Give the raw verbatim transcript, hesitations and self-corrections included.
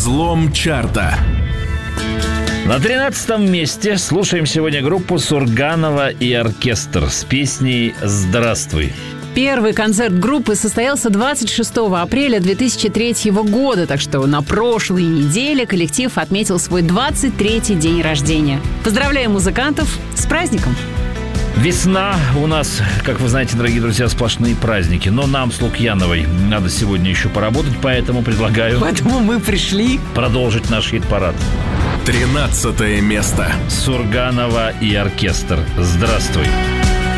Взлом чарта. На тринадцатом месте слушаем сегодня группу Сурганова и оркестр с песней «Здравствуй». Первый концерт группы состоялся двадцать шестого апреля две тысячи третьего года, так что на прошлой неделе коллектив отметил свой двадцать третий день рождения. Поздравляем музыкантов с праздником! Весна у нас, как вы знаете, дорогие друзья, сплошные праздники. Но нам с Лукьяновой надо сегодня еще поработать, поэтому предлагаю... Поэтому мы пришли продолжить наш хит-парад. Тринадцатое место. Сурганова и оркестр. «Здравствуй».